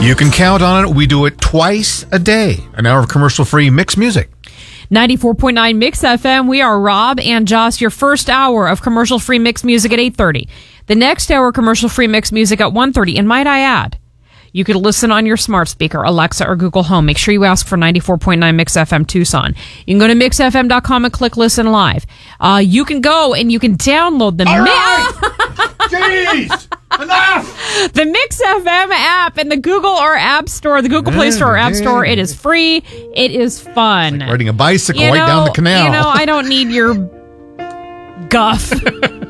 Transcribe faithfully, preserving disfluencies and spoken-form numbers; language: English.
You can count on it. We do it twice a day. An hour of commercial-free mixed music. ninety-four point nine Mix F M. We are Rob and Joss. Your first hour of commercial-free mixed music at eight thirty. The next hour, commercial-free mixed music at one thirty. And might I add, you could listen on your smart speaker, Alexa or Google Home. Make sure you ask for ninety-four point nine Mix F M Tucson. You can go to mix f m dot com and click Listen Live. Uh, you can go and you can download the All Mi- right! Jeez! Enough! the Mix F M app in the Google or App Store, the Google Play Store or App Store. It is free. It is fun. Riding a bicycle You right know, down the canal. You know, I don't need your guff.